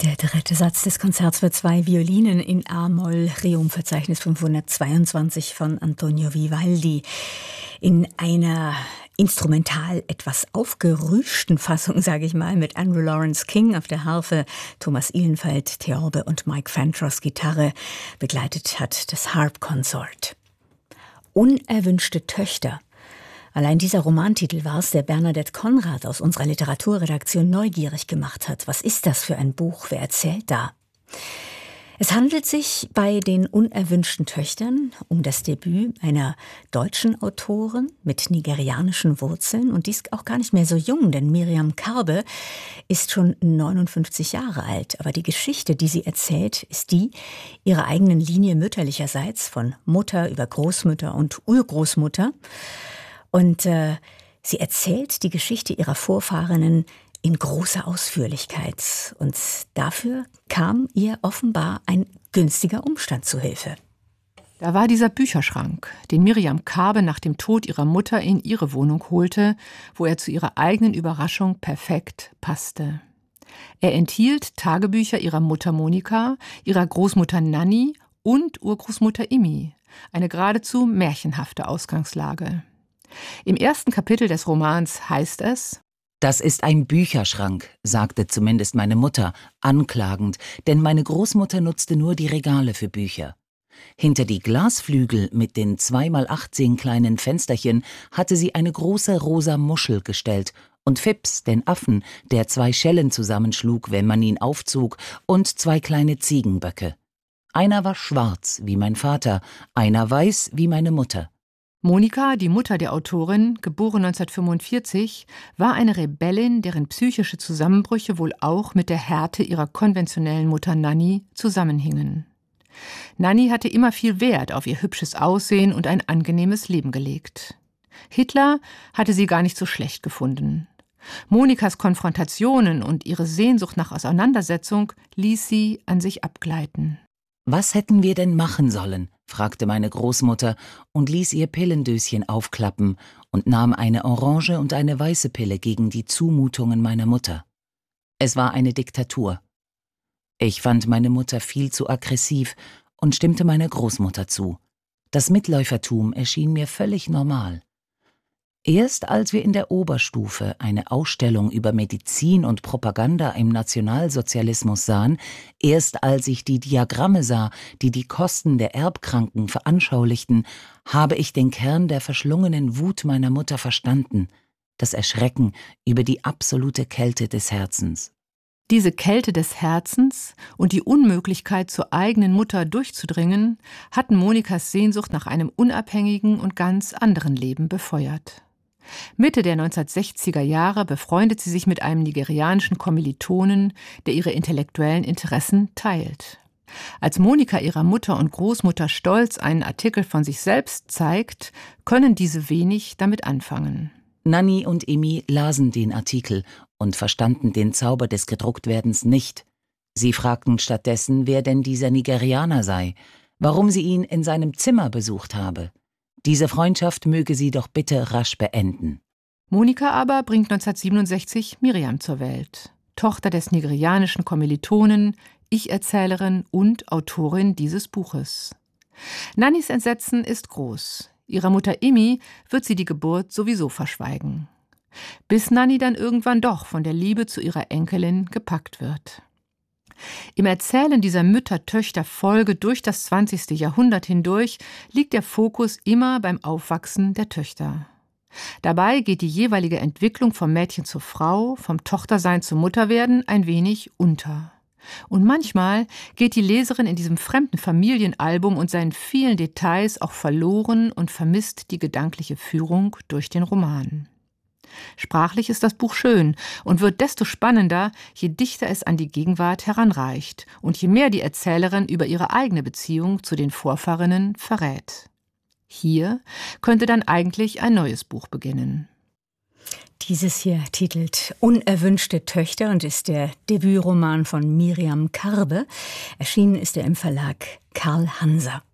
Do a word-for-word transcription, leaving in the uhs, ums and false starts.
Der dritte Satz des Konzerts für zwei Violinen in A-Moll, Rerum-Verzeichnis fünfhundertzweiundzwanzig von Antonio Vivaldi. In einer instrumental etwas aufgerüschten Fassung, sage ich mal, mit Andrew Lawrence King auf der Harfe, Thomas Ihlenfeld Theorbe und Mike Fantros Gitarre. Begleitet hat das Harp Consort. Unerwünschte Töchter. Allein dieser Romantitel war es, der Bernadette Konrad aus unserer Literaturredaktion neugierig gemacht hat. Was ist das für ein Buch? Wer erzählt da? Es handelt sich bei den unerwünschten Töchtern um das Debüt einer deutschen Autorin mit nigerianischen Wurzeln. Und die ist auch gar nicht mehr so jung, denn Miriam Karbe ist schon neunundfünfzig Jahre alt. Aber die Geschichte, die sie erzählt, ist die ihrer eigenen Linie mütterlicherseits, von Mutter über Großmutter und Urgroßmutter. Und äh, sie erzählt die Geschichte ihrer Vorfahrinnen in großer Ausführlichkeit. Und dafür kam ihr offenbar ein günstiger Umstand zu Hilfe. Da war dieser Bücherschrank, den Miriam Karbe nach dem Tod ihrer Mutter in ihre Wohnung holte, wo er zu ihrer eigenen Überraschung perfekt passte. Er enthielt Tagebücher ihrer Mutter Monika, ihrer Großmutter Nanni und Urgroßmutter Immi, eine geradezu märchenhafte Ausgangslage. Im ersten Kapitel des Romans heißt es: Das ist ein Bücherschrank, sagte zumindest meine Mutter, anklagend, denn meine Großmutter nutzte nur die Regale für Bücher. Hinter die Glasflügel mit den zwei mal achtzehn kleinen Fensterchen hatte sie eine große rosa Muschel gestellt und Fips, den Affen, der zwei Schellen zusammenschlug, wenn man ihn aufzog, und zwei kleine Ziegenböcke. Einer war schwarz, wie mein Vater, einer weiß, wie meine Mutter. Monika, die Mutter der Autorin, geboren neunzehnhundertfünfundvierzig, war eine Rebellin, deren psychische Zusammenbrüche wohl auch mit der Härte ihrer konventionellen Mutter Nanni zusammenhingen. Nanni hatte immer viel Wert auf ihr hübsches Aussehen und ein angenehmes Leben gelegt. Hitler hatte sie gar nicht so schlecht gefunden. Monikas Konfrontationen und ihre Sehnsucht nach Auseinandersetzung ließ sie an sich abgleiten. »Was hätten wir denn machen sollen?« fragte meine Großmutter und ließ ihr Pillendöschen aufklappen und nahm eine orange und eine weiße Pille gegen die Zumutungen meiner Mutter. Es war eine Diktatur. Ich fand meine Mutter viel zu aggressiv und stimmte meiner Großmutter zu. Das Mitläufertum erschien mir völlig normal. Erst als wir in der Oberstufe eine Ausstellung über Medizin und Propaganda im Nationalsozialismus sahen, erst als ich die Diagramme sah, die die Kosten der Erbkranken veranschaulichten, habe ich den Kern der verschlungenen Wut meiner Mutter verstanden, das Erschrecken über die absolute Kälte des Herzens. Diese Kälte des Herzens und die Unmöglichkeit, zur eigenen Mutter durchzudringen, hatten Monikas Sehnsucht nach einem unabhängigen und ganz anderen Leben befeuert. Mitte der neunzehnhundertsechziger Jahre befreundet sie sich mit einem nigerianischen Kommilitonen, der ihre intellektuellen Interessen teilt. Als Monika ihrer Mutter und Großmutter stolz einen Artikel von sich selbst zeigt, können diese wenig damit anfangen. Nanni und Immi lasen den Artikel und verstanden den Zauber des Gedrucktwerdens nicht. Sie fragten stattdessen, wer denn dieser Nigerianer sei, warum sie ihn in seinem Zimmer besucht habe. Diese Freundschaft möge sie doch bitte rasch beenden. Monika aber bringt neunzehnhundertsiebenundsechzig Miriam zur Welt, Tochter des nigerianischen Kommilitonen, Ich-Erzählerin und Autorin dieses Buches. Nannis Entsetzen ist groß. Ihrer Mutter Immi wird sie die Geburt sowieso verschweigen. Bis Nanni dann irgendwann doch von der Liebe zu ihrer Enkelin gepackt wird. Im Erzählen dieser Mütter-Töchter-Folge durch das zwanzigste Jahrhundert hindurch liegt der Fokus immer beim Aufwachsen der Töchter. Dabei geht die jeweilige Entwicklung vom Mädchen zur Frau, vom Tochtersein zum Mutterwerden ein wenig unter. Und manchmal geht die Leserin in diesem fremden Familienalbum und seinen vielen Details auch verloren und vermisst die gedankliche Führung durch den Roman. Sprachlich ist das Buch schön und wird desto spannender, je dichter es an die Gegenwart heranreicht und je mehr die Erzählerin über ihre eigene Beziehung zu den Vorfahrinnen verrät. Hier könnte dann eigentlich ein neues Buch beginnen. Dieses hier titelt Unerwünschte Töchter und ist der Debütroman von Miriam Karbe. Erschienen ist er im Verlag Karl Hanser.